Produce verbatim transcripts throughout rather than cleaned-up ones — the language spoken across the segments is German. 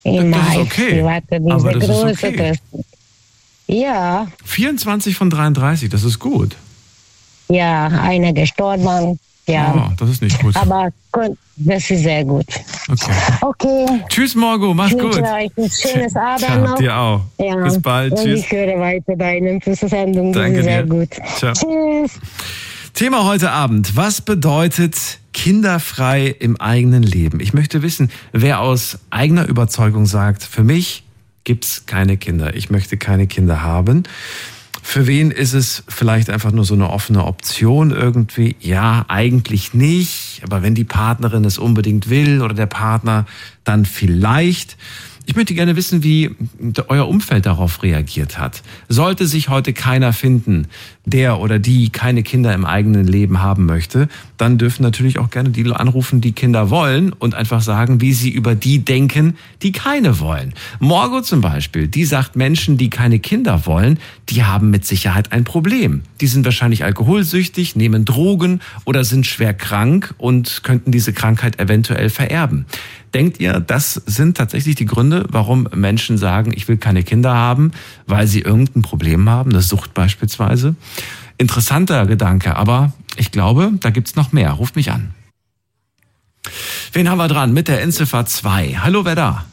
Im Das ist Mai. okay. Ich warte diese Aber das ist große okay. Christmas. Ja, vierundzwanzig von dreiunddreißig, das ist gut. ja, einer gestorben. Ja, Oh, das ist nicht gut. aber gut, das ist sehr gut. Okay. Okay, Tschüss, Morgo, mach's ich gut. wünsche euch ein schönes Abend Ciao, noch. dir auch. Ja. Bis bald, Und tschüss. ich höre weiter deine Sendung, das Danke ist sehr dir. gut. Ciao. Tschüss. Thema heute Abend. Was bedeutet kinderfrei im eigenen Leben? Ich möchte wissen, wer aus eigener Überzeugung sagt, für mich gibt's keine Kinder. Ich möchte keine Kinder haben. Für wen ist es vielleicht einfach nur so eine offene Option irgendwie? Ja, eigentlich nicht. Aber wenn die Partnerin es unbedingt will oder der Partner, dann vielleicht. Ich möchte gerne wissen, wie euer Umfeld darauf reagiert hat. Sollte sich heute keiner finden, der oder die keine Kinder im eigenen Leben haben möchte, dann dürfen natürlich auch gerne die anrufen, die Kinder wollen und einfach sagen, wie sie über die denken, die keine wollen. Morgo zum Beispiel, die sagt, Menschen, die keine Kinder wollen, die haben mit Sicherheit ein Problem. Die sind wahrscheinlich alkoholsüchtig, nehmen Drogen oder sind schwer krank und könnten diese Krankheit eventuell vererben. Denkt ihr, das sind tatsächlich die Gründe, warum Menschen sagen, ich will keine Kinder haben, weil sie irgendein Problem haben, eine Sucht beispielsweise? Interessanter Gedanke, aber ich glaube, da gibt's noch mehr. Ruft mich an. Wen haben wir dran? Mit der Endziffer zwei. Hallo, wer da?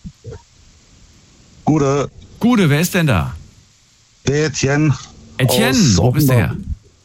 Gute. Gute, wer ist denn da? Der Etienne. Etienne, aus wo bist du Offenbach. her?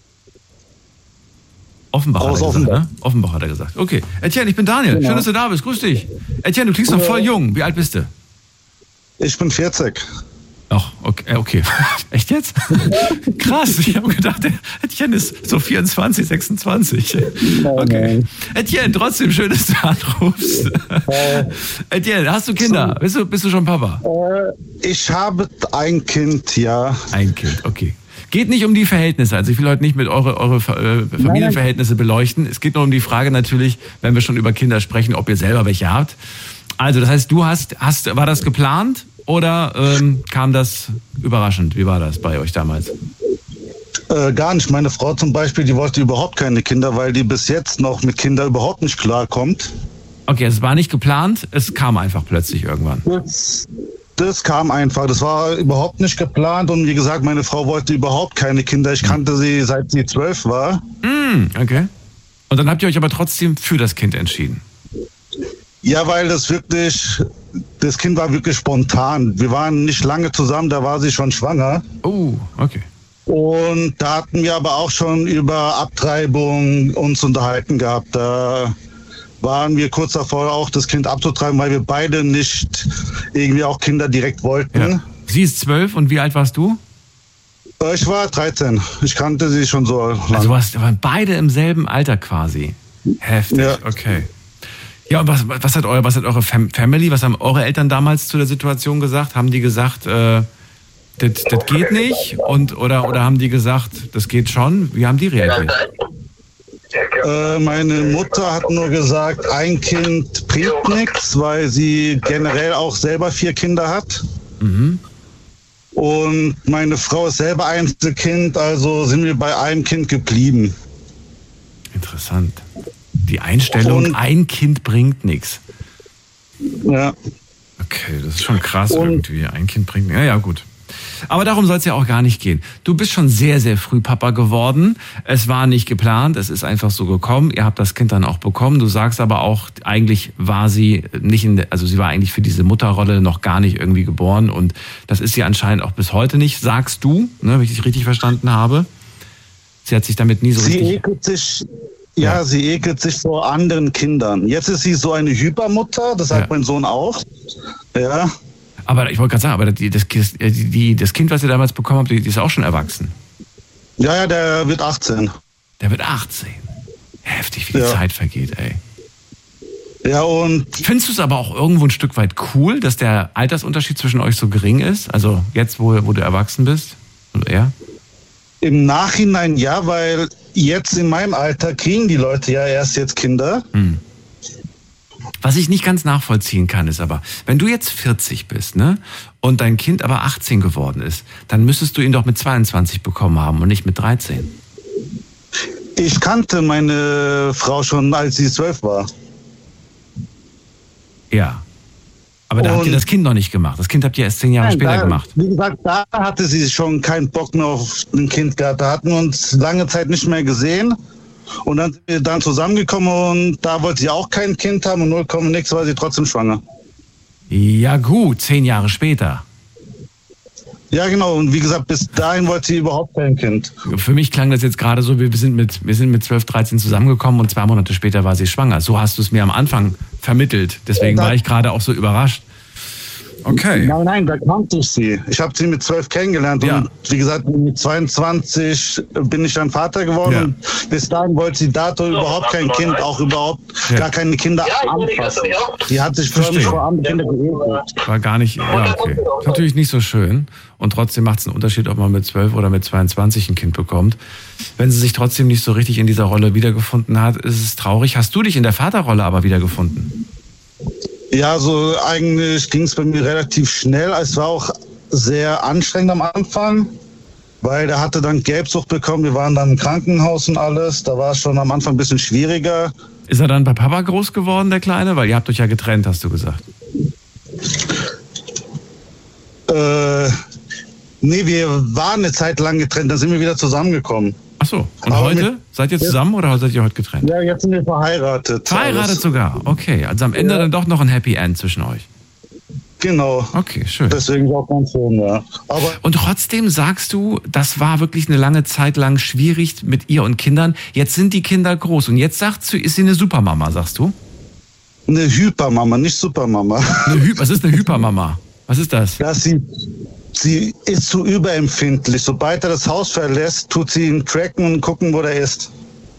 Offenbach hat er Aus gesagt, Offenbach. ne? Offenbach hat er gesagt. Okay. Etienne, ich bin Daniel. Genau. Schön, dass du da bist. Grüß dich. Etienne, du klingst noch voll jung. Wie alt bist du? Ich bin vierzig. Ach, okay. okay. Echt jetzt? Krass. Ich habe gedacht, Etienne ist so vierundzwanzig, sechsundzwanzig. Okay. Etienne, trotzdem schön, dass du anrufst. Etienne, hast du Kinder? Bist du, bist du schon Papa? Äh, ich habe ein Kind, ja. Ein Kind, okay. Geht nicht um die Verhältnisse. Also ich will heute nicht mit eure, eure äh, Familienverhältnisse beleuchten. Es geht nur um die Frage natürlich, wenn wir schon über Kinder sprechen, ob ihr selber welche habt. Also das heißt, du hast, hast war das geplant oder ähm, kam das überraschend? Wie war das bei euch damals? Äh, gar nicht. Meine Frau zum Beispiel, die wollte überhaupt keine Kinder, weil die bis jetzt noch mit Kindern überhaupt nicht klarkommt. Okay, es war nicht geplant, es kam einfach plötzlich irgendwann. Das, das kam einfach. Das war überhaupt nicht geplant. Und wie gesagt, meine Frau wollte überhaupt keine Kinder. Ich kannte sie, seit sie zwölf war. Mm, okay. Und dann habt ihr euch aber trotzdem für das Kind entschieden. Ja, weil das wirklich, das Kind war wirklich spontan. Wir waren nicht lange zusammen, da war sie schon schwanger. Oh, okay. Und da hatten wir aber auch schon über Abtreibung uns unterhalten gehabt. Da waren wir kurz davor, auch das Kind abzutreiben, weil wir beide nicht irgendwie auch Kinder direkt wollten. Ja. Sie ist zwölf und wie alt warst du? Äh, Ich war dreizehn. Ich kannte sie schon so lange. Also warst, waren beide im selben Alter quasi. Heftig, Ja. okay. Ja, und was, was hat eure, was hat eure Fam- Family, was haben eure Eltern damals zu der Situation gesagt? Haben die gesagt, äh, das das geht nicht? Und, oder, oder haben die gesagt, das geht schon? Wie haben die reagiert? Äh, meine Mutter hat nur gesagt, ein Kind bringt nichts, weil sie generell auch selber vier Kinder hat. Mhm. Und meine Frau ist selber Einzelkind, also sind wir bei einem Kind geblieben. Interessant. Die Einstellung, Und- ein Kind bringt nichts. Ja. Okay, das ist schon krass Und- irgendwie. Ein Kind bringt nichts. Ja, ja, gut. Aber darum soll es ja auch gar nicht gehen. Du bist schon sehr, sehr früh Papa geworden. Es war nicht geplant, es ist einfach so gekommen. Ihr habt das Kind dann auch bekommen. Du sagst aber auch, eigentlich war sie nicht in der, also sie war eigentlich für diese Mutterrolle noch gar nicht irgendwie geboren. Und das ist sie anscheinend auch bis heute nicht, sagst du, ne, wenn ich dich richtig verstanden habe. Sie hat sich damit nie so Sie richtig... ekelt sich, ja, Ja. sie ekelt sich vor anderen Kindern. Jetzt ist sie so eine Hypermutter, das sagt Ja. mein Sohn auch. Ja. Aber ich wollte gerade sagen, aber die, das, die, die, das Kind, was ihr damals bekommen habt, die, die ist auch schon erwachsen. Ja, ja, der wird achtzehn. Der wird achtzehn. Heftig, wie die Ja. Zeit vergeht, ey. Ja, und Findest du es aber auch irgendwo ein Stück weit cool, dass der Altersunterschied zwischen euch so gering ist? Also jetzt, wo, wo du erwachsen bist? Und er? im Nachhinein ja, weil jetzt in meinem Alter kriegen die Leute ja erst jetzt Kinder. Hm. Was ich nicht ganz nachvollziehen kann, ist aber, wenn du jetzt vierzig bist, ne, und dein Kind aber achtzehn geworden ist, dann müsstest du ihn doch mit zweiundzwanzig bekommen haben und nicht mit dreizehn. Ich kannte meine Frau schon, als sie zwölf war. Ja. Aber da habt ihr Und- das Kind noch nicht gemacht. Das Kind habt ihr erst zehn Jahre Nein, später da, gemacht. Wie gesagt, da hatte sie schon keinen Bock mehr auf ein Kind gehabt. Da hatten wir uns lange Zeit nicht mehr gesehen. Und dann sind wir dann zusammengekommen und da wollte sie auch kein Kind haben und null Komma nix war sie trotzdem schwanger. Ja gut, zehn Jahre später. Ja, genau. Und wie gesagt, bis dahin wollte sie überhaupt kein Kind. Für mich klang das jetzt gerade so, wir sind mit, wir sind mit zwölf, dreizehn zusammengekommen und zwei Monate später war sie schwanger. So hast du es mir am Anfang vermittelt. Deswegen Ja, da- war ich gerade auch so überrascht. Okay. Nein, nein, da kannte ich sie. Ich habe sie mit zwölf kennengelernt Ja. und wie gesagt, mit zweiundzwanzig bin ich dann Vater geworden. Ja. Und bis dahin wollte sie dato überhaupt kein Kind, auch überhaupt Ja. gar keine Kinder anfassen. Die hat sich förmlich Verstehe. vor anderen Kindern geregelt. War gar nicht, ja, okay. Ist natürlich nicht so schön. Und trotzdem macht es einen Unterschied, ob man mit zwölf oder mit zweiundzwanzig ein Kind bekommt. Wenn sie sich trotzdem nicht so richtig in dieser Rolle wiedergefunden hat, ist es traurig. Hast du dich in der Vaterrolle aber wiedergefunden? Ja, so eigentlich ging es bei mir relativ schnell. Es war auch sehr anstrengend am Anfang, weil der hatte dann Gelbsucht bekommen. Wir waren dann im Krankenhaus und alles. Da war es schon am Anfang ein bisschen schwieriger. Ist er dann bei Papa groß geworden, der Kleine? Weil ihr habt euch ja getrennt, hast du gesagt. Äh, nee, wir waren eine Zeit lang getrennt, dann sind wir wieder zusammengekommen. Ach so. Und Aber heute? mit- Seid ihr zusammen oder seid ihr heute getrennt? Ja, jetzt sind wir verheiratet. Verheiratet Alles. sogar. Okay. Also am Ende Ja. dann doch noch ein Happy End zwischen euch. Genau. Okay, schön. Deswegen ist auch ganz schön, ja. Aber Und trotzdem sagst du, das war wirklich eine lange Zeit lang schwierig mit ihr und Kindern. Jetzt sind die Kinder groß und jetzt sagst du, ist sie eine Supermama, sagst du? eine Hypermama, nicht Supermama. Eine Hy- Was ist eine Hypermama? Was ist das? Ja, sie, sie ist zu überempfindlich. Sobald er das Haus verlässt, tut sie ihn tracken und gucken, wo der ist.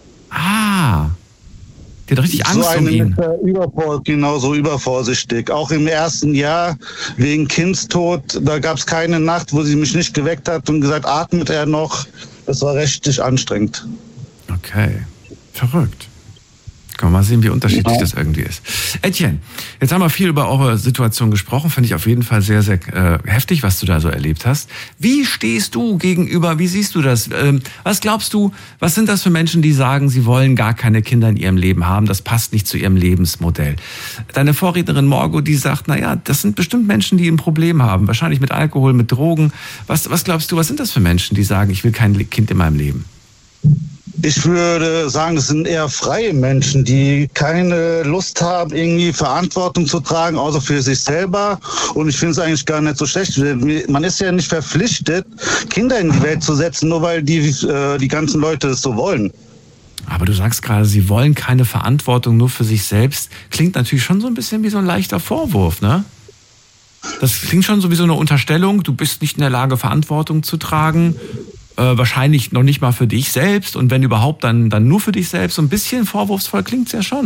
Ah, die hat richtig Angst so um eine ihn. mit der Übervor genau so übervorsichtig. Auch im ersten Jahr wegen Kindstod, da gab es keine Nacht, wo sie mich nicht geweckt hat und gesagt, atmet er noch. Das war richtig anstrengend. Okay, verrückt. Können wir mal sehen, wie unterschiedlich das irgendwie ist. Etienne, jetzt haben wir viel über eure Situation gesprochen. Finde ich auf jeden Fall sehr, sehr äh, heftig, was du da so erlebt hast. Wie stehst du gegenüber, wie siehst du das? Ähm, was glaubst du, was sind das für Menschen, die sagen, sie wollen gar keine Kinder in ihrem Leben haben? Das passt nicht zu ihrem Lebensmodell. Deine Vorrednerin Morgo, die sagt, na ja, das sind bestimmt Menschen, die ein Problem haben. Wahrscheinlich mit Alkohol, mit Drogen. Was, was glaubst du, was sind das für Menschen, die sagen, ich will kein Kind in meinem Leben? Ich würde sagen, es sind eher freie Menschen, die keine Lust haben, irgendwie Verantwortung zu tragen, außer für sich selber. Und ich finde es eigentlich gar nicht so schlecht. Man ist ja nicht verpflichtet, Kinder in die Welt zu setzen, nur weil die, äh, die ganzen Leute es so wollen. Aber du sagst gerade, sie wollen keine Verantwortung nur für sich selbst. Klingt natürlich schon so ein bisschen wie so ein leichter Vorwurf, ne? Das klingt schon so wie so eine Unterstellung. Du bist nicht in der Lage, Verantwortung zu tragen. Äh, wahrscheinlich noch nicht mal für dich selbst. Und wenn überhaupt, dann, dann nur für dich selbst. So ein bisschen vorwurfsvoll klingt's ja schon.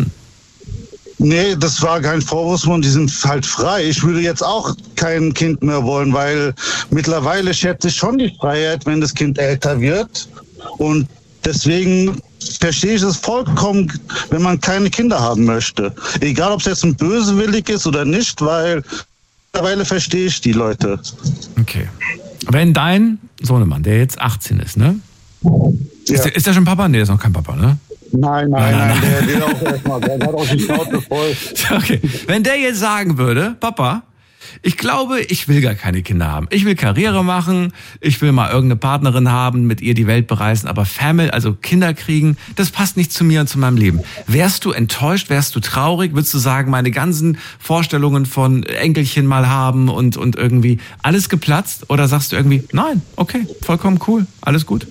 Nee, das war kein Vorwurfsmund, die sind halt frei. Ich würde jetzt auch kein Kind mehr wollen, weil mittlerweile schätze ich schon die Freiheit, wenn das Kind älter wird. Und deswegen verstehe ich es vollkommen, wenn man keine Kinder haben möchte. Egal, ob es jetzt ein Bösewillig ist oder nicht, weil mittlerweile verstehe ich die Leute. Okay. Wenn dein Sohnemann, der jetzt achtzehn ist, ne? Ja. Ist, der, ist der schon Papa? Nee, der ist noch kein Papa, ne? Nein, nein, nein, der, der auch erstmal, der hat auch die Schnauze voll. Okay. Wenn der jetzt sagen würde, Papa, ich glaube, ich will gar keine Kinder haben. Ich will Karriere machen, ich will mal irgendeine Partnerin haben, mit ihr die Welt bereisen, aber Family, also Kinder kriegen, das passt nicht zu mir und zu meinem Leben. Wärst du enttäuscht, wärst du traurig, würdest du sagen, meine ganzen Vorstellungen von Enkelchen mal haben und, und irgendwie alles geplatzt? Oder sagst du irgendwie, nein, okay, vollkommen cool, alles gut?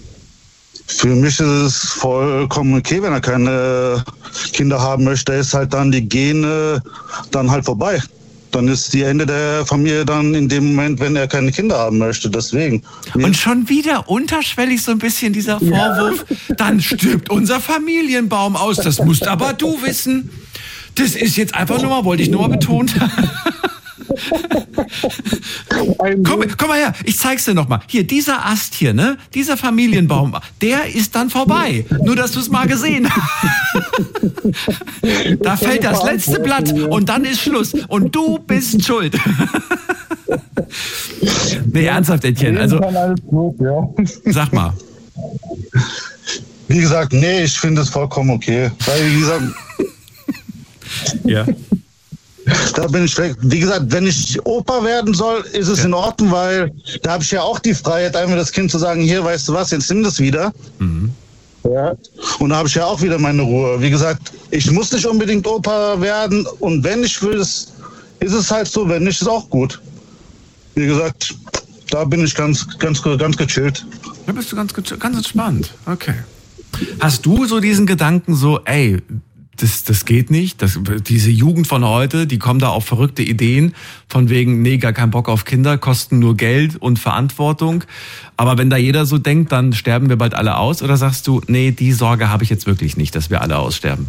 Für mich ist es vollkommen okay, wenn er keine Kinder haben möchte, ist halt dann die Gene dann halt vorbei. Dann ist die Ende der Familie dann in dem Moment, wenn er keine Kinder haben möchte. Deswegen. Und schon wieder unterschwellig so ein bisschen dieser Vorwurf, dann stirbt unser Familienbaum aus. Das musst aber du wissen. Das ist jetzt einfach nur mal, wollte ich nur mal betont. Komm, komm mal her, ich zeig's dir noch mal. Hier, dieser Ast hier, ne? Dieser Familienbaum, der ist dann vorbei. Nur, dass du es mal gesehen hast. Da fällt das letzte Blatt und dann ist Schluss. Und du bist schuld. Nee, ernsthaft, Etienne. Also, sag mal. Wie gesagt, nee, ich finde es vollkommen okay. Weil, wie gesagt, ja. Da bin ich weg. Wie gesagt, wenn ich Opa werden soll, ist es ja in Ordnung, weil da habe ich ja auch die Freiheit, einfach das Kind zu sagen, hier, weißt du was, jetzt nimm das wieder. Mhm. Ja. Und da habe ich ja auch wieder meine Ruhe. Wie gesagt, ich muss nicht unbedingt Opa werden und wenn ich will, ist es halt so, wenn nicht, ist auch gut. Wie gesagt, da bin ich ganz, ganz, ganz gechillt. Da bist du ganz, ganz entspannt. Okay. Hast du so diesen Gedanken so, ey, das, das geht nicht, das, diese Jugend von heute, die kommen da auf verrückte Ideen, von wegen, nee, gar kein Bock auf Kinder, kosten nur Geld und Verantwortung. Aber wenn da jeder so denkt, dann sterben wir bald alle aus? Oder sagst du, nee, die Sorge habe ich jetzt wirklich nicht, dass wir alle aussterben?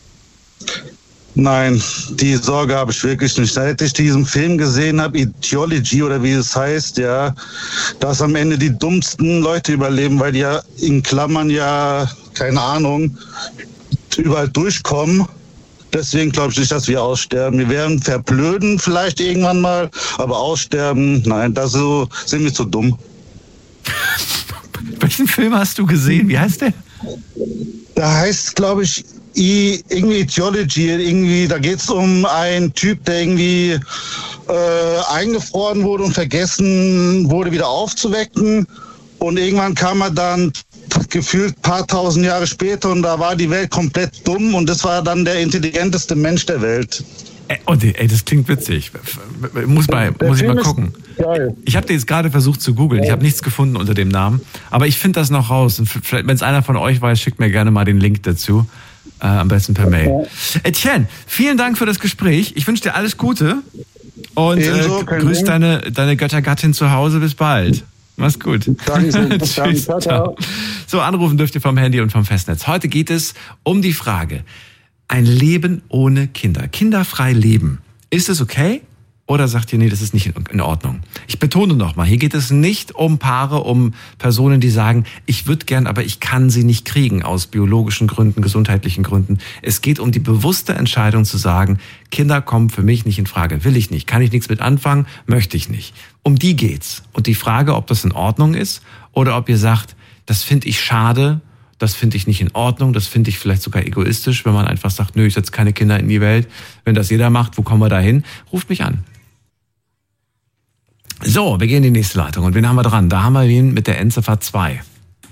Nein, die Sorge habe ich wirklich nicht. Seit ich diesen Film gesehen habe, Etiology oder wie es heißt, ja, dass am Ende die dummsten Leute überleben, weil die ja in Klammern ja, keine Ahnung, überall durchkommen. Deswegen glaube ich nicht, dass wir aussterben. Wir werden verblöden vielleicht irgendwann mal, aber aussterben, nein, da so sind wir zu dumm. Welchen Film hast du gesehen? Wie heißt der? Da heißt, glaube ich, I, irgendwie Etiology, irgendwie, da geht es um einen Typ, der irgendwie äh, eingefroren wurde und vergessen wurde, wieder aufzuwecken. Und irgendwann kam er dann gefühlt ein paar tausend Jahre später und da war die Welt komplett dumm und das war dann der intelligenteste Mensch der Welt. Ey, oh, ey das klingt witzig. Muss, bei, muss ich mal gucken. Ich habe den jetzt gerade versucht zu googeln. Ich habe nichts gefunden unter dem Namen. Aber ich finde das noch raus. Und vielleicht, wenn es einer von euch weiß, schickt mir gerne mal den Link dazu. Äh, am besten per Mail. Etienne, vielen Dank für das Gespräch. Ich wünsche dir alles Gute. Und äh, grüß deine, deine Göttergattin zu Hause. Bis bald. Mach's gut. Danke. Tschüss. Ciao, ciao. So, anrufen dürft ihr vom Handy und vom Festnetz. Heute geht es um die Frage, ein Leben ohne Kinder, kinderfrei leben. Ist es okay? Oder sagt ihr, nee, das ist nicht in Ordnung? Ich betone nochmal, hier geht es nicht um Paare, um Personen, die sagen, ich würde gern, aber ich kann sie nicht kriegen aus biologischen Gründen, gesundheitlichen Gründen. Es geht um die bewusste Entscheidung zu sagen, Kinder kommen für mich nicht in Frage, will ich nicht, kann ich nichts mit anfangen, möchte ich nicht. Um die geht's. Und die Frage, ob das in Ordnung ist oder ob ihr sagt, das finde ich schade, das finde ich nicht in Ordnung, das finde ich vielleicht sogar egoistisch, wenn man einfach sagt, nö, ich setze keine Kinder in die Welt. Wenn das jeder macht, wo kommen wir da hin? Ruft mich an. So, wir gehen in die nächste Leitung. Und wen haben wir dran? Da haben wir ihn mit der Endziffer zwei.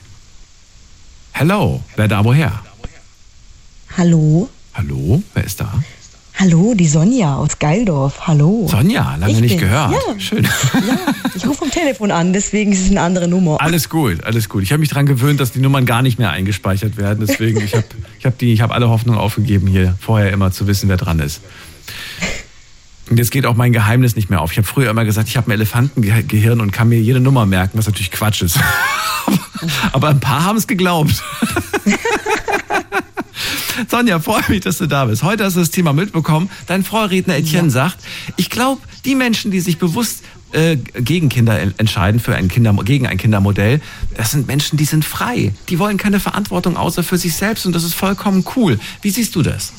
Hello, wer da woher? Hallo. Hallo, wer ist da? Hallo, die Sonja aus Geildorf. Hallo. Sonja, lange ich nicht bin. gehört. Ja. Schön. Ja, ich rufe vom Telefon an, deswegen ist es eine andere Nummer. Alles gut, alles gut. Ich habe mich daran gewöhnt, dass die Nummern gar nicht mehr eingespeichert werden. Deswegen, ich habe ich hab die, ich habe alle Hoffnung aufgegeben, hier vorher immer zu wissen, wer dran ist. Und jetzt geht auch mein Geheimnis nicht mehr auf. Ich habe früher immer gesagt, ich habe ein Elefantengehirn und kann mir jede Nummer merken, was natürlich Quatsch ist. Aber ein paar haben es geglaubt. Sonja, freue mich, dass du da bist. Heute hast du das Thema mitbekommen. Dein Vorredner Etienne ja. sagt, ich glaube, die Menschen, die sich bewusst äh, gegen Kinder entscheiden, für ein Kinder, gegen ein Kindermodell, das sind Menschen, die sind frei. Die wollen keine Verantwortung außer für sich selbst und das ist vollkommen cool. Wie siehst du das?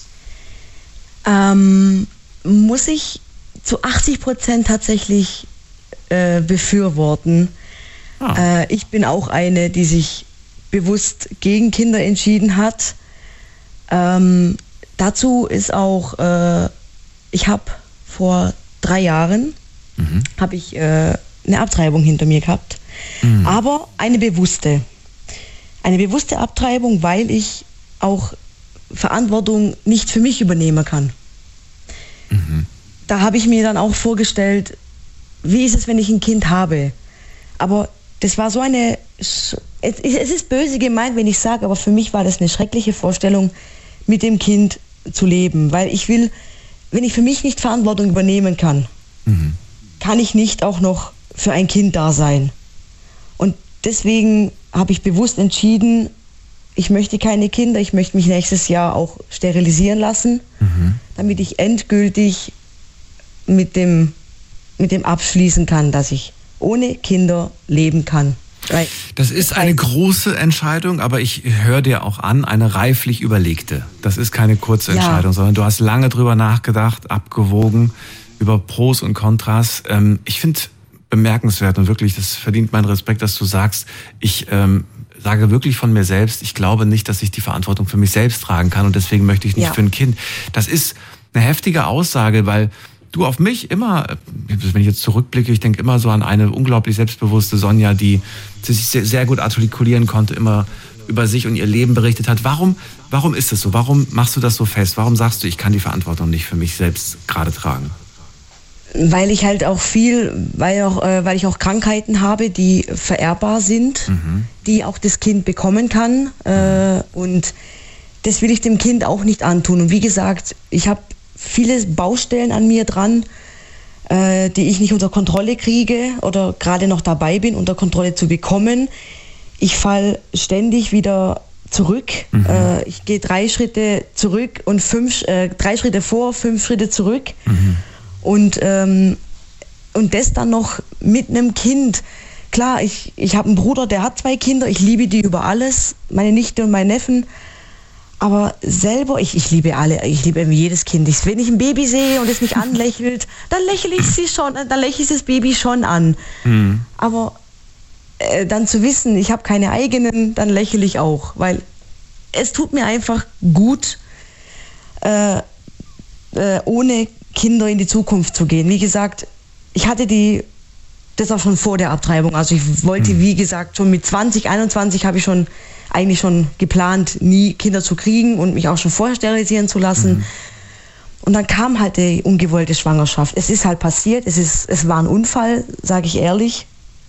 Ähm... muss ich zu achtzig Prozent tatsächlich äh, befürworten. Ah. Äh, ich bin auch eine, die sich bewusst gegen Kinder entschieden hat. Ähm, dazu ist auch, äh, ich habe vor drei Jahren mhm. habe ich äh, eine Abtreibung hinter mir gehabt, mhm. aber eine bewusste. Eine bewusste Abtreibung, weil ich auch Verantwortung nicht für mich übernehmen kann. Mhm. Da habe ich mir dann auch vorgestellt, wie ist es, wenn ich ein Kind habe? Aber das war so eine, es ist böse gemeint, wenn ich sage, aber für mich war das eine schreckliche Vorstellung, mit dem Kind zu leben. Weil ich will, wenn ich für mich nicht Verantwortung übernehmen kann, mhm. kann ich nicht auch noch für ein Kind da sein. Und deswegen habe ich bewusst entschieden, ich möchte keine Kinder, ich möchte mich nächstes Jahr auch sterilisieren lassen, mhm. damit ich endgültig mit dem, mit dem abschließen kann, dass ich ohne Kinder leben kann. Weil das ist eine große Entscheidung, aber ich höre dir auch an, eine reiflich überlegte. Das ist keine kurze Entscheidung, ja. sondern du hast lange drüber nachgedacht, abgewogen, über Pros und Kontras. Ich finde bemerkenswert und wirklich, das verdient meinen Respekt, dass du sagst, ich ähm, sage wirklich von mir selbst, ich glaube nicht, dass ich die Verantwortung für mich selbst tragen kann und deswegen möchte ich nicht ja. für ein Kind. Das ist eine heftige Aussage, weil du auf mich immer, wenn ich jetzt zurückblicke, ich denke immer so an eine unglaublich selbstbewusste Sonja, die sich sehr, sehr gut artikulieren konnte, immer über sich und ihr Leben berichtet hat. Warum, warum ist es so? Warum machst du das so fest? Warum sagst du, ich kann die Verantwortung nicht für mich selbst gerade tragen? Weil ich halt auch viel, weil, auch, äh, weil ich auch Krankheiten habe, die vererbbar sind, mhm. die auch das Kind bekommen kann. Äh, mhm. Und das will ich dem Kind auch nicht antun. Und wie gesagt, ich habe viele Baustellen an mir dran, äh, die ich nicht unter Kontrolle kriege oder gerade noch dabei bin, unter Kontrolle zu bekommen. Ich falle ständig wieder zurück. Mhm. Äh, ich gehe drei Schritte zurück und fünf, äh, drei Schritte vor, fünf Schritte zurück. Mhm. Und, ähm, und das dann noch mit einem Kind. Klar, ich, ich habe einen Bruder, der hat zwei Kinder, ich liebe die über alles, meine Nichte und meinen Neffen. Aber selber, ich, ich liebe alle, ich liebe jedes Kind. Ich, wenn ich ein Baby sehe und es mich anlächelt, dann lächle ich sie schon, dann lächle ich das Baby schon an. Mhm. Aber äh, dann zu wissen, ich habe keine eigenen, dann lächle ich auch. Weil es tut mir einfach gut, äh, äh, ohne Kinder in die Zukunft zu gehen. Wie gesagt, ich hatte die, das auch schon vor der Abtreibung. Also ich wollte, wie gesagt, schon mit zwanzig, einundzwanzig habe ich schon eigentlich schon geplant, nie Kinder zu kriegen und mich auch schon vorher sterilisieren zu lassen. Mhm. Und dann kam halt die ungewollte Schwangerschaft. Es ist halt passiert, es, ist, es war ein Unfall, sage ich ehrlich,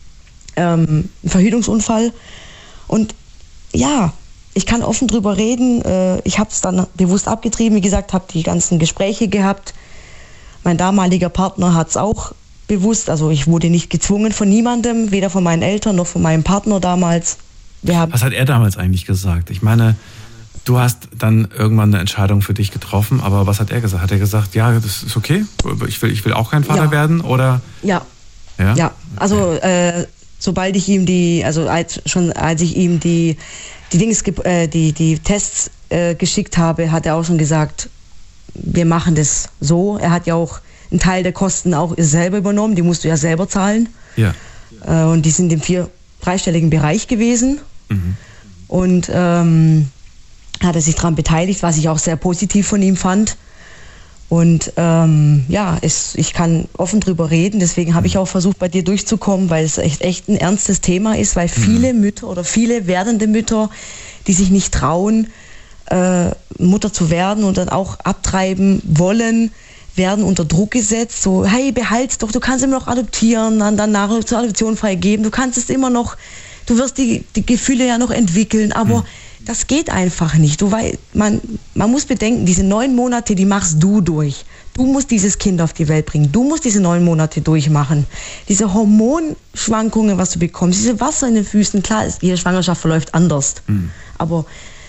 ähm, ein Verhütungsunfall. Und ja, ich kann offen drüber reden. Äh, ich habe es dann bewusst abgetrieben, wie gesagt, habe die ganzen Gespräche gehabt. Mein damaliger Partner hat es auch bewusst, also ich wurde nicht gezwungen von niemandem, weder von meinen Eltern noch von meinem Partner damals. Wir haben Was hat er damals eigentlich gesagt? Ich meine, du hast dann irgendwann eine Entscheidung für dich getroffen, aber was hat er gesagt? Hat er gesagt, ja, das ist okay, ich will, ich will auch kein Vater ja. werden, oder? Ja, ja, ja. Also äh, sobald ich ihm die, also als, schon als ich ihm die, die, Dings, äh, die, die Tests äh, geschickt habe, hat er auch schon gesagt, wir machen das so. Er hat ja auch einen Teil der Kosten auch selber übernommen, die musst du ja selber zahlen. Ja. Äh, und die sind im vier, dreistelligen Bereich gewesen. Mhm. Und ähm, hat er sich daran beteiligt, was ich auch sehr positiv von ihm fand. Und ähm, ja, es, ich kann offen drüber reden, deswegen habe ich auch versucht, bei dir durchzukommen, weil es echt, echt ein ernstes Thema ist, weil viele mhm. Mütter oder viele werdende Mütter, die sich nicht trauen, äh, Mutter zu werden und dann auch abtreiben wollen, werden unter Druck gesetzt, so, hey, behalt's doch, du kannst immer noch adoptieren, dann danach zur Adoption freigeben, du kannst es immer noch, du wirst die, die Gefühle ja noch entwickeln, aber mhm. das geht einfach nicht. Du weißt, man, man muss bedenken, diese neun Monate, die machst du durch. Du musst dieses Kind auf die Welt bringen. Du musst diese neun Monate durchmachen. Diese Hormonschwankungen, was du bekommst, diese Wasser in den Füßen, klar, jede Schwangerschaft verläuft anders, mhm. aber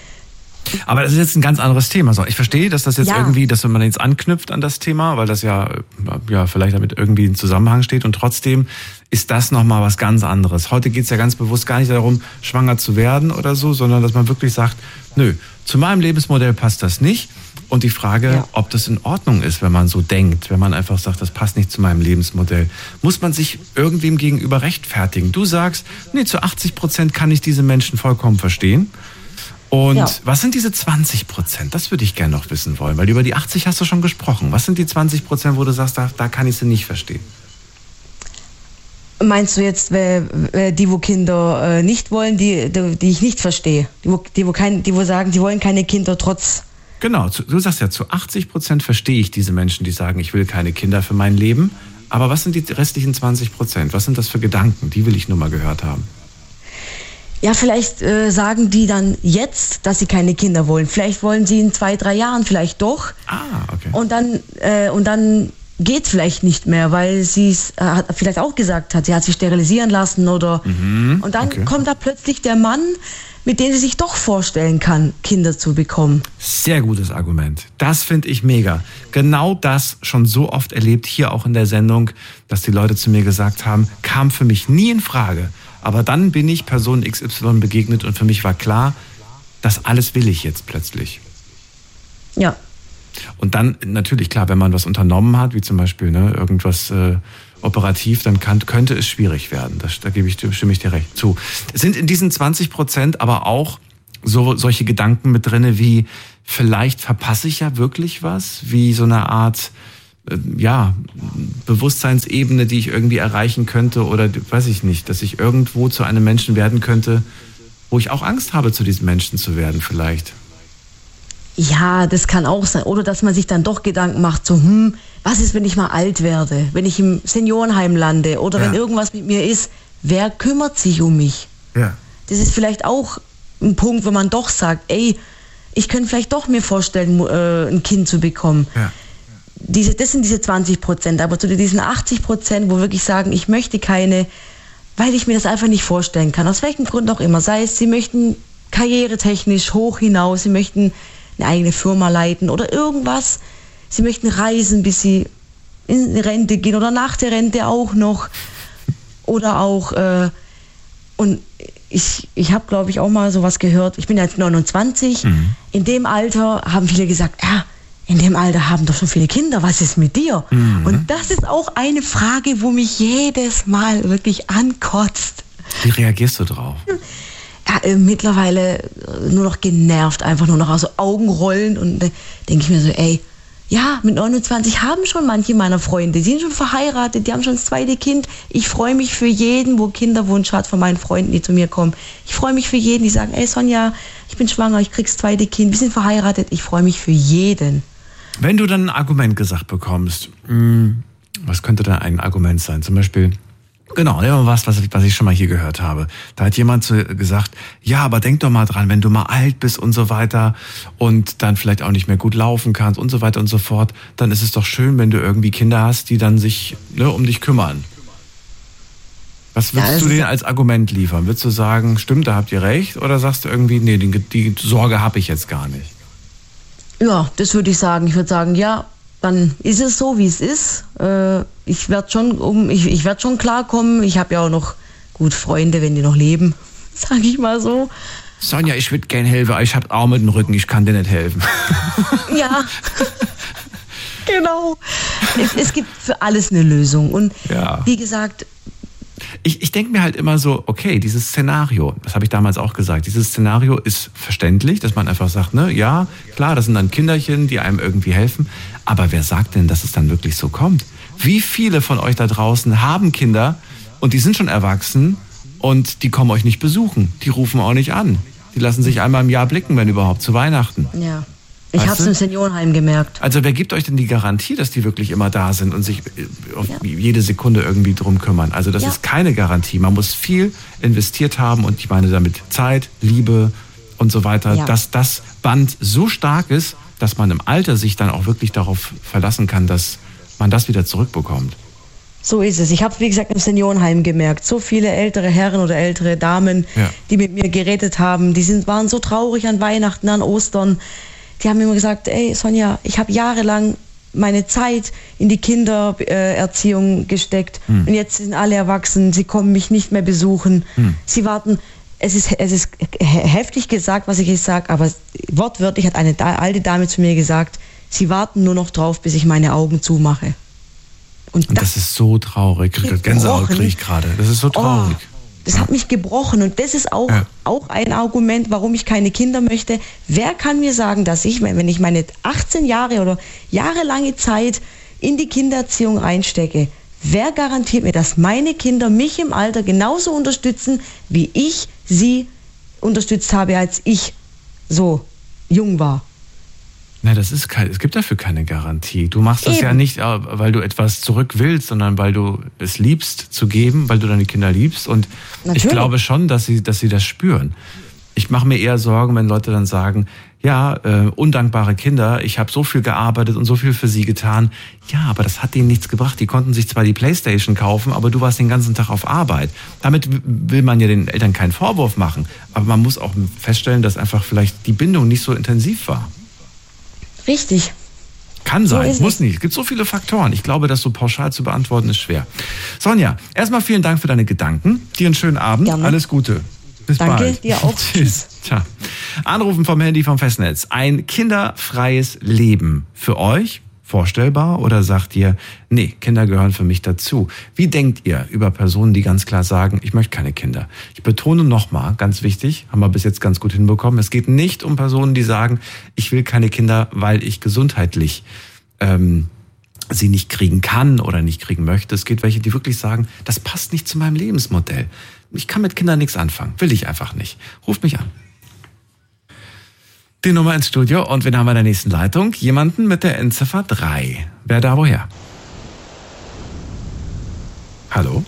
Aber das ist jetzt ein ganz anderes Thema. So, ich verstehe, dass das jetzt ja. irgendwie, dass man jetzt anknüpft an das Thema, weil das ja, ja vielleicht damit irgendwie in Zusammenhang steht. Und trotzdem ist das nochmal was ganz anderes. Heute geht es ja ganz bewusst gar nicht darum, schwanger zu werden oder so, sondern dass man wirklich sagt, nö, zu meinem Lebensmodell passt das nicht. Und die Frage, ja. ob das in Ordnung ist, wenn man so denkt, wenn man einfach sagt, das passt nicht zu meinem Lebensmodell, muss man sich irgendwem gegenüber rechtfertigen. Du sagst, nee, zu achtzig Prozent kann ich diese Menschen vollkommen verstehen. Und ja. was sind diese zwanzig Prozent? Das würde ich gerne noch wissen wollen, weil über die achtzig hast du schon gesprochen. Was sind die zwanzig Prozent, wo du sagst, da, da kann ich sie nicht verstehen? Meinst du jetzt die, wo Kinder nicht wollen, die, die ich nicht verstehe? Die, wo, die, wo kein, die, wo sagen, die wollen keine Kinder trotz... Genau, du sagst ja, zu achtzig Prozent verstehe ich diese Menschen, die sagen, ich will keine Kinder für mein Leben. Aber was sind die restlichen zwanzig Prozent? Was sind das für Gedanken? Die will ich nur mal gehört haben. Ja, vielleicht äh, sagen die dann jetzt, dass sie keine Kinder wollen. Vielleicht wollen sie in zwei, drei Jahren vielleicht doch. Ah, okay. Und dann, äh, und dann geht es vielleicht nicht mehr, weil sie es äh, vielleicht auch gesagt hat, sie hat sich sterilisieren lassen oder. Mhm, und dann okay. kommt da plötzlich der Mann, mit dem sie sich doch vorstellen kann, Kinder zu bekommen. Sehr gutes Argument. Das finde ich mega. Genau das schon so oft erlebt, hier auch in der Sendung, dass die Leute zu mir gesagt haben, kam für mich nie in Frage. Aber dann bin ich Person X Y begegnet und für mich war klar, das alles will ich jetzt plötzlich. Ja. Und dann natürlich, klar, wenn man was unternommen hat, wie zum Beispiel ne, irgendwas äh, operativ, dann kann, könnte es schwierig werden. Das, da gebe ich, stimme ich dir recht zu. Es sind in diesen zwanzig Prozent aber auch so solche Gedanken mit drinne wie, vielleicht verpasse ich ja wirklich was, wie so eine Art, äh, ja, Bewusstseinsebene, die ich irgendwie erreichen könnte oder weiß ich nicht, dass ich irgendwo zu einem Menschen werden könnte, wo ich auch Angst habe, zu diesem Menschen zu werden vielleicht. Ja, das kann auch sein. Oder dass man sich dann doch Gedanken macht, so, hm, was ist, wenn ich mal alt werde, wenn ich im Seniorenheim lande oder ja. wenn irgendwas mit mir ist, wer kümmert sich um mich? Ja. Das ist vielleicht auch ein Punkt, wo man doch sagt, ey, ich könnte vielleicht doch mir vorstellen, äh, ein Kind zu bekommen. Ja. Diese, das sind diese zwanzig Prozent, aber zu diesen achtzig Prozent, wo wirklich sagen, ich möchte keine, weil ich mir das einfach nicht vorstellen kann, aus welchem Grund auch immer, sei es, sie möchten karrieretechnisch hoch hinaus, sie möchten eine eigene Firma leiten oder irgendwas. Sie möchten reisen, bis sie in Rente gehen oder nach der Rente auch noch. Oder auch, äh, und ich, ich habe, glaube ich, auch mal sowas gehört. Ich bin jetzt neunundzwanzig. Mhm. In dem Alter haben viele gesagt, ja, in dem Alter haben doch schon viele Kinder. Was ist mit dir? Mhm. Und das ist auch eine Frage, wo mich jedes Mal wirklich ankotzt. Wie reagierst du drauf? Ja, äh, mittlerweile nur noch genervt, einfach nur noch aus so Augenrollen und äh, denke ich mir so, ey, ja, mit neunundzwanzig haben schon manche meiner Freunde, die sind schon verheiratet, die haben schon das zweite Kind. Ich freue mich für jeden, wo Kinderwunsch hat von meinen Freunden, die zu mir kommen. Ich freue mich für jeden, die sagen, ey Sonja, ich bin schwanger, ich krieg das zweite Kind, wir sind verheiratet. Ich freue mich für jeden. Wenn du dann ein Argument gesagt bekommst, mh, was könnte da ein Argument sein? Zum Beispiel, genau, was, was, was ich schon mal hier gehört habe. Da hat jemand so gesagt, ja, aber denk doch mal dran, wenn du mal alt bist und so weiter und dann vielleicht auch nicht mehr gut laufen kannst und so weiter und so fort, dann ist es doch schön, wenn du irgendwie Kinder hast, die dann sich ne, um dich kümmern. Was würdest ja, du denen als Argument liefern? Würdest du sagen, stimmt, da habt ihr recht? Oder sagst du irgendwie, nee, die, die Sorge habe ich jetzt gar nicht? Ja, das würde ich sagen. Ich würde sagen, ja, dann ist es so, wie es ist. Äh, ich werde schon, um, ich, ich werd schon klarkommen. Ich habe ja auch noch gut Freunde, wenn die noch leben, sage ich mal so. Sonja, ich würde gerne helfen, aber ich habe Arme im Rücken, ich kann dir nicht helfen. Ja, genau. Es, es gibt für alles eine Lösung. Und ja. wie gesagt... Ich, ich denke mir halt immer so, okay, dieses Szenario, das habe ich damals auch gesagt, dieses Szenario ist verständlich, dass man einfach sagt, ne, ja, klar, das sind dann Kinderchen, die einem irgendwie helfen, aber wer sagt denn, dass es dann wirklich so kommt? Wie viele von euch da draußen haben Kinder und die sind schon erwachsen und die kommen euch nicht besuchen, die rufen auch nicht an, die lassen sich einmal im Jahr blicken, wenn überhaupt, zu Weihnachten. Ja. Ich habe es im Seniorenheim gemerkt. Also wer gibt euch denn die Garantie, dass die wirklich immer da sind und sich auf ja. jede Sekunde irgendwie drum kümmern? Also das ja. ist keine Garantie. Man muss viel investiert haben und ich meine damit Zeit, Liebe und so weiter, ja. dass das Band so stark ist, dass man im Alter sich dann auch wirklich darauf verlassen kann, dass man das wieder zurückbekommt. So ist es. Ich habe, wie gesagt, im Seniorenheim gemerkt, so viele ältere Herren oder ältere Damen, ja. die mit mir geredet haben, die sind, waren so traurig an Weihnachten, an Ostern. Die haben immer gesagt, ey Sonja, ich habe jahrelang meine Zeit in die Kindererziehung äh, gesteckt hm. und jetzt sind alle erwachsen, sie kommen mich nicht mehr besuchen. Hm. Sie warten, es ist, es ist heftig gesagt, was ich jetzt sage, aber wortwörtlich hat eine da, alte Dame zu mir gesagt, sie warten nur noch drauf, bis ich meine Augen zumache. Und, und das, das ist so traurig, Gänsehaut kriege ich gerade, das ist so traurig. Oh. Das hat mich gebrochen und das ist auch, ja. auch ein Argument, warum ich keine Kinder möchte. Wer kann mir sagen, dass ich, wenn ich meine achtzehn Jahre oder jahrelange Zeit in die Kindererziehung reinstecke, wer garantiert mir, dass meine Kinder mich im Alter genauso unterstützen, wie ich sie unterstützt habe, als ich so jung war? Na, das ist kein, es gibt dafür keine Garantie. Du machst das Eben. ja nicht, weil du etwas zurück willst, sondern weil du es liebst zu geben, weil du deine Kinder liebst. Und Natürlich. ich glaube schon, dass sie, dass sie das spüren. Ich mache mir eher Sorgen, wenn Leute dann sagen, ja, äh, undankbare Kinder, ich habe so viel gearbeitet und so viel für sie getan. Ja, aber das hat denen nichts gebracht. Die konnten sich zwar die Playstation kaufen, aber du warst den ganzen Tag auf Arbeit. Damit will man ja den Eltern keinen Vorwurf machen. Aber man muss auch feststellen, dass einfach vielleicht die Bindung nicht so intensiv war. Richtig. Kann sein, so muss nicht. Es gibt so viele Faktoren. Ich glaube, das so pauschal zu beantworten ist schwer. Sonja, erstmal vielen Dank für deine Gedanken. Dir einen schönen Abend. Gerne. Alles Gute. Bis Danke, bald. Danke, dir auch. Tschüss. Tja. Anrufen vom Handy vom Festnetz. Ein kinderfreies Leben für euch, vorstellbar oder sagt ihr, nee, Kinder gehören für mich dazu? Wie denkt ihr über Personen, die ganz klar sagen, ich möchte keine Kinder? Ich betone nochmal, ganz wichtig, haben wir bis jetzt ganz gut hinbekommen, es geht nicht um Personen, die sagen, ich will keine Kinder, weil ich gesundheitlich ähm, sie nicht kriegen kann oder nicht kriegen möchte. Es geht welche, die wirklich sagen, das passt nicht zu meinem Lebensmodell. Ich kann mit Kindern nichts anfangen, will ich einfach nicht. Ruft mich an. Die Nummer ins Studio und wir haben in der nächsten Leitung jemanden mit der Endziffer drei. Wer da woher? Hallo?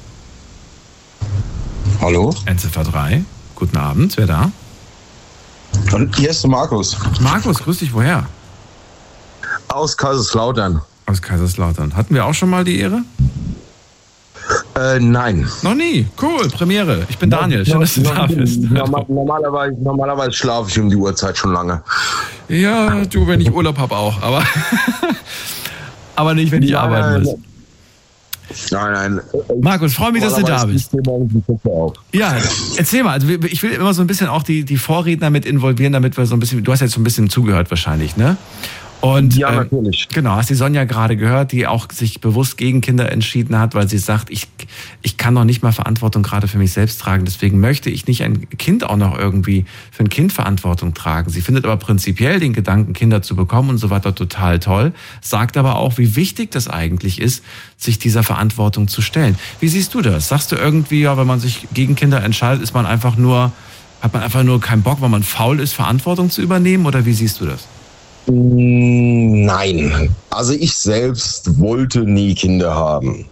Hallo? Endziffer drei. Guten Abend, wer da? Und hier ist der Markus. Markus, grüß dich, woher? Aus Kaiserslautern. Aus Kaiserslautern. Hatten wir auch schon mal die Ehre? Äh, nein. Noch nie. Cool, Premiere. Ich bin Daniel. Schön, dass du da bist. Normal, normalerweise, normalerweise schlafe ich um die Uhrzeit schon lange. Ja, du, wenn ich Urlaub habe auch. Aber, aber nicht, wenn ich Nein, arbeiten muss. Nein, nein. Markus, freue mich, dass du da bist. Auf. Ja, erzähl mal. Also ich will immer so ein bisschen auch die, die Vorredner mit involvieren, damit wir so ein bisschen, du hast jetzt so ein bisschen zugehört wahrscheinlich, ne? Und, ja, äh, natürlich. Genau, hast die Sonja gerade gehört, die auch sich bewusst gegen Kinder entschieden hat, weil sie sagt, ich, ich kann noch nicht mal Verantwortung gerade für mich selbst tragen. Deswegen möchte ich nicht ein Kind auch noch irgendwie für ein Kind Verantwortung tragen. Sie findet aber prinzipiell den Gedanken, Kinder zu bekommen und so weiter total toll, sagt aber auch, wie wichtig das eigentlich ist, sich dieser Verantwortung zu stellen. Wie siehst du das? Sagst du irgendwie, ja, wenn man sich gegen Kinder entscheidet, ist man einfach nur, hat man einfach nur keinen Bock, weil man faul ist, Verantwortung zu übernehmen? Oder wie siehst du das? Nein. Also ich selbst wollte nie Kinder haben.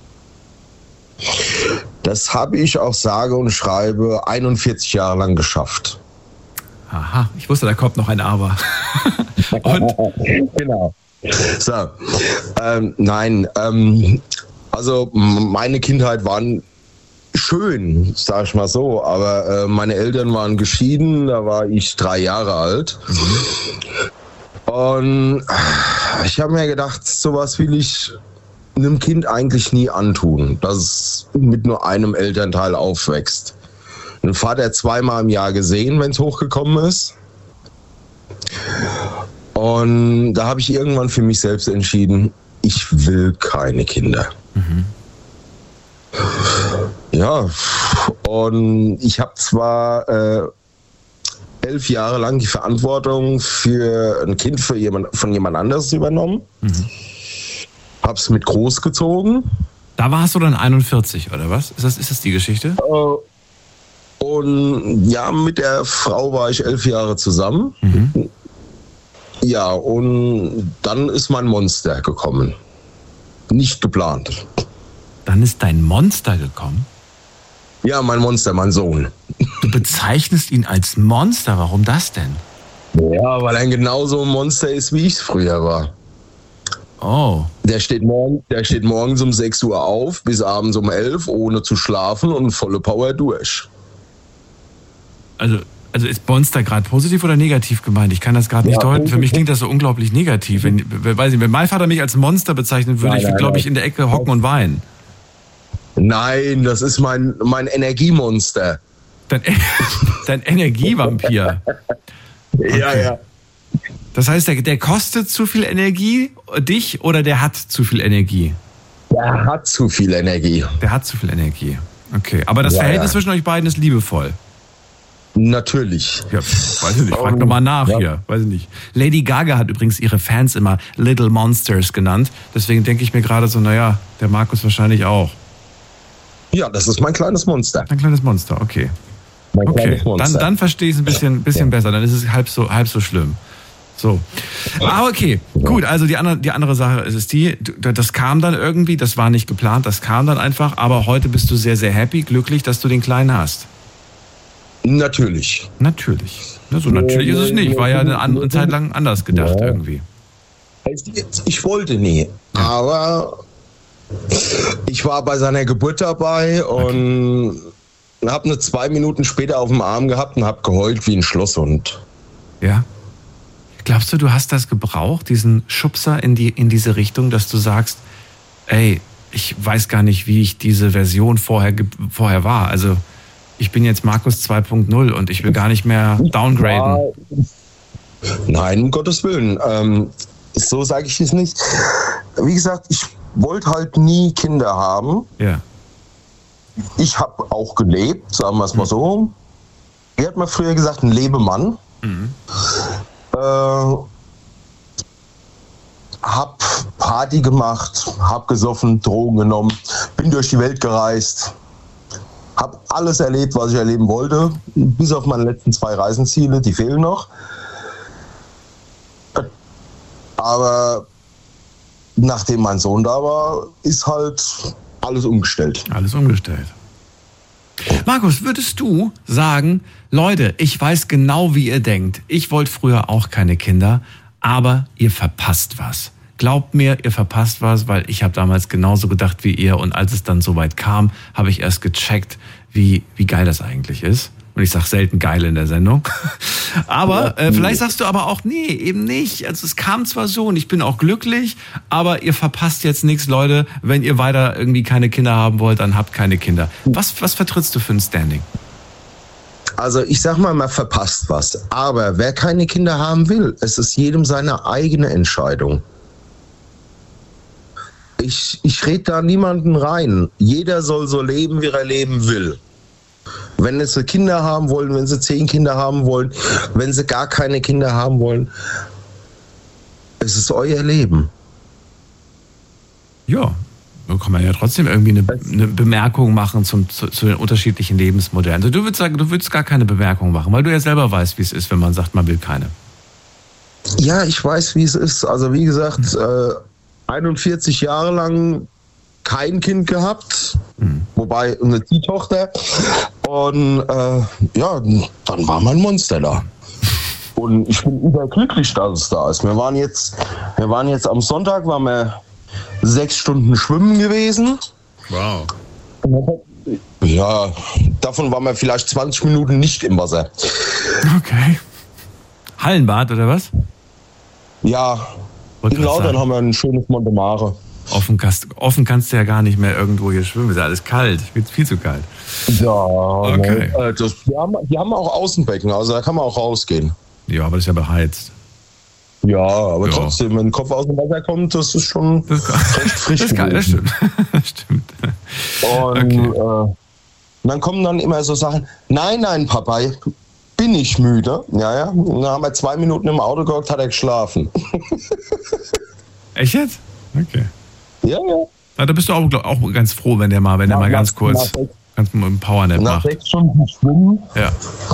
Das habe ich auch sage und schreibe einundvierzig Jahre lang geschafft. Aha, ich wusste, da kommt noch ein Aber. Und? Genau. So, ähm, nein, ähm, also meine Kindheit war schön, sag ich mal so, aber äh, meine Eltern waren geschieden, da war ich drei Jahre alt. Mhm. Und ich habe mir gedacht, sowas will ich einem Kind eigentlich nie antun, dass es mit nur einem Elternteil aufwächst. Den Vater zweimal im Jahr gesehen, wenn es hochgekommen ist. Und da habe ich irgendwann für mich selbst entschieden, ich will keine Kinder. Mhm. Ja, und ich habe zwar äh, elf Jahre lang die Verantwortung für ein Kind für jemand, von jemand anderes übernommen. Mhm. Hab's mit großgezogen. Da warst du dann einundvierzig, oder was? Ist das, ist das die Geschichte? Äh, und ja, mit der Frau war ich elf Jahre zusammen. Mhm. Ja, und dann ist mein Monster gekommen. Nicht geplant. Dann ist dein Monster gekommen? Ja, mein Monster, mein Sohn. Du bezeichnest ihn als Monster, warum das denn? Ja, weil er genauso ein Monster ist, wie ich es früher war. Oh. Der steht, morgen, der steht morgens um sechs Uhr auf, bis abends um elf, ohne zu schlafen und volle Power durch. Also, also ist Monster gerade positiv oder negativ gemeint? Ich kann das gerade nicht ja, deuten. Für mich klingt das so unglaublich negativ. Wenn, weiß nicht, wenn mein Vater mich als Monster bezeichnen würde, nein, ich würde, glaube ich, in der Ecke hocken und weinen. Nein, das ist mein, mein Energiemonster. Dein, dein Energievampir. Okay. Ja, ja. Das heißt, der, der kostet zu viel Energie, dich, oder der hat zu viel Energie? Der hat zu viel Energie. Der hat zu viel Energie. Okay, aber das ja, Verhältnis ja. zwischen euch beiden ist liebevoll. Natürlich. Ja, weiß ich nicht, frag doch mal nach ja. hier. Weiß ich nicht. Lady Gaga hat übrigens ihre Fans immer Little Monsters genannt. Deswegen denke ich mir gerade so, naja, der Markus wahrscheinlich auch. Ja, das ist mein kleines Monster. Ein kleines Monster, okay. Mein okay, kleines Monster. Dann, dann verstehe ich es ein bisschen, bisschen ja. besser. Dann ist es halb so, halb so schlimm. So. Ah, okay. Gut, also die andere, die andere Sache ist es die, das kam dann irgendwie, das war nicht geplant, das kam dann einfach, aber heute bist du sehr, sehr happy, glücklich, dass du den Kleinen hast. Natürlich. Natürlich. So also natürlich ist es nicht. War ja eine, eine Zeit lang anders gedacht ja. irgendwie. Ich wollte nie, ja. aber ich war bei seiner Geburt dabei und okay. habe eine zwei Minuten später auf dem Arm gehabt und habe geheult wie ein Schlosshund. Ja. Glaubst du, du hast das gebraucht, diesen Schubser in die in diese Richtung, dass du sagst, ey, ich weiß gar nicht, wie ich diese Version vorher vorher war. Also ich bin jetzt Markus zwei Punkt null und ich will gar nicht mehr downgraden. Nein, um Gottes Willen. Ähm, so sage ich es nicht. Wie gesagt, ich wollte halt nie Kinder haben. Ja. Ich habe auch gelebt, sagen wir es mal so. Wie hat man früher gesagt, ein Lebemann. Mhm. Äh, hab Party gemacht, hab gesoffen, Drogen genommen, bin durch die Welt gereist, hab alles erlebt, was ich erleben wollte, bis auf meine letzten zwei Reisenziele, die fehlen noch. Aber nachdem mein Sohn da war, ist halt alles umgestellt. Alles umgestellt. Markus, würdest du sagen, Leute, ich weiß genau, wie ihr denkt. Ich wollte früher auch keine Kinder, aber ihr verpasst was. Glaubt mir, ihr verpasst was, weil ich habe damals genauso gedacht wie ihr und als es dann soweit kam, habe ich erst gecheckt, wie, wie geil das eigentlich ist. Und ich sage selten geil in der Sendung. Aber äh, vielleicht sagst du aber auch, nee, eben nicht. Also es kam zwar so und ich bin auch glücklich, aber ihr verpasst jetzt nichts, Leute. Wenn ihr weiter irgendwie keine Kinder haben wollt, dann habt keine Kinder. Was, was vertrittst du für ein Standing? Also ich sag mal, man verpasst was. Aber wer keine Kinder haben will, es ist jedem seine eigene Entscheidung. Ich, ich rede da niemanden rein. Jeder soll so leben, wie er leben will. Wenn sie Kinder haben wollen, wenn sie zehn Kinder haben wollen, wenn sie gar keine Kinder haben wollen, es ist euer Leben. Ja, dann kann man ja trotzdem irgendwie eine, eine Bemerkung machen zum, zu, zu den unterschiedlichen Lebensmodellen. Also du würdest sagen, du würdest gar keine Bemerkung machen, weil du ja selber weißt, wie es ist, wenn man sagt, man will keine. Ja, ich weiß, wie es ist. Also wie gesagt, äh, einundvierzig Jahre lang kein Kind gehabt, hm. wobei eine Ziehtochter. Und äh, ja, dann war mein Monster da. Und ich bin überglücklich, dass es da ist. Wir waren jetzt, wir waren jetzt am Sonntag, waren wir sechs Stunden schwimmen gewesen. Wow. Ja, davon waren wir vielleicht zwanzig Minuten nicht im Wasser. Okay. Hallenbad oder was? Ja, in Lautern haben wir ein schönes Montemare. Offen kannst, offen kannst du ja gar nicht mehr irgendwo hier schwimmen. Ist ja alles kalt. Wird viel zu kalt. Ja, okay. Ne, das, die, haben, die haben auch Außenbecken, also da kann man auch rausgehen. Ja, aber das ist ja beheizt. Ja, aber ja. trotzdem, wenn ein Kopf aus dem Wasser kommt, das ist schon das ist recht frisch. Das ist geil, das stimmt. Das stimmt. Und okay. äh, dann kommen dann immer so Sachen, nein, nein, Papa, bin ich müde. Ja, ja. Und dann haben wir zwei Minuten im Auto gehockt, hat er geschlafen. Echt jetzt? Okay. Ja, ja. Na, da bist du auch, auch ganz froh, wenn der mal, wenn der mal ganz kurz ganz mal einen Powernap macht. Nach sechs Stunden Schwimmen. Ja.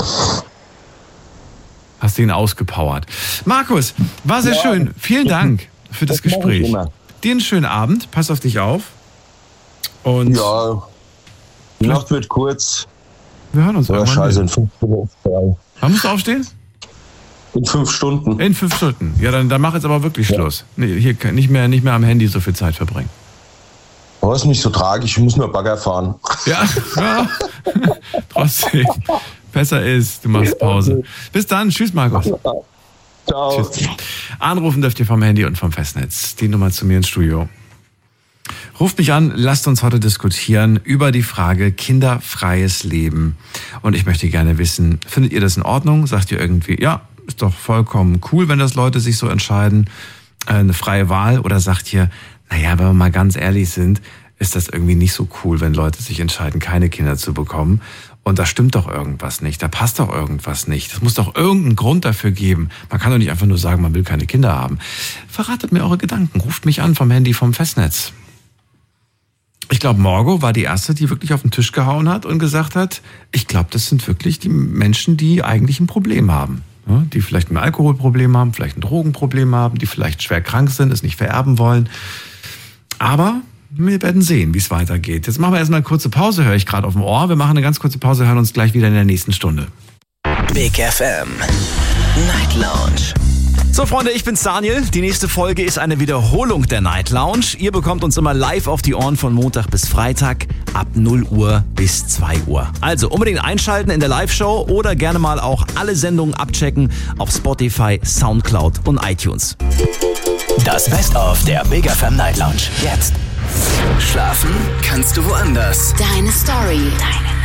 Hast du ihn ausgepowert. Markus, war sehr ja, schön. Vielen Dank für das, das Gespräch. Dir einen schönen Abend. Pass auf dich auf. Und ja, die Nacht wird kurz. Wir hören uns ja, irgendwann. Scheiße, in fünf Stunden. Wann musst du aufstehen? In fünf Stunden. In fünf Stunden. Ja, dann, dann mach jetzt aber wirklich Schluss. Ja. Nee, hier kann nicht mehr, nicht mehr am Handy so viel Zeit verbringen. Aber ist nicht so tragisch, ich muss nur Bagger fahren. Ja, ja. Trotzdem. Besser ist, du machst Pause. Bis dann. Tschüss, Markus. Ciao. Tschüss. Anrufen dürft ihr vom Handy und vom Festnetz. Die Nummer zu mir ins Studio. Ruft mich an, lasst uns heute diskutieren über die Frage kinderfreies Leben. Und ich möchte gerne wissen, findet ihr das in Ordnung? Sagt ihr irgendwie, ja, ist doch vollkommen cool, wenn das Leute sich so entscheiden, eine freie Wahl? Oder sagt ihr, naja, wenn wir mal ganz ehrlich sind, ist das irgendwie nicht so cool, wenn Leute sich entscheiden, keine Kinder zu bekommen? Und da stimmt doch irgendwas nicht, da passt doch irgendwas nicht. Es muss doch irgendeinen Grund dafür geben. Man kann doch nicht einfach nur sagen, man will keine Kinder haben. Verratet mir eure Gedanken, ruft mich an vom Handy, vom Festnetz. Ich glaube, Morgo war die Erste, die wirklich auf den Tisch gehauen hat und gesagt hat, ich glaube, das sind wirklich die Menschen, die eigentlich ein Problem haben. Ja, die vielleicht ein Alkoholproblem haben, vielleicht ein Drogenproblem haben, die vielleicht schwer krank sind, es nicht vererben wollen. Aber wir werden sehen, wie es weitergeht. Jetzt machen wir erstmal eine kurze Pause, höre ich gerade auf dem Ohr. Wir machen eine ganz kurze Pause, hören uns gleich wieder in der nächsten Stunde. Big F M Night Lounge. So Freunde, ich bin's Daniel. Die nächste Folge ist eine Wiederholung der Night Lounge. Ihr bekommt uns immer live auf die Ohren von Montag bis Freitag ab null Uhr bis zwei Uhr. Also unbedingt einschalten in der Live-Show oder gerne mal auch alle Sendungen abchecken auf Spotify, Soundcloud und iTunes. Das Best-of der Big F M Night Lounge. Jetzt. Schlafen kannst du woanders. Deine Story. Deine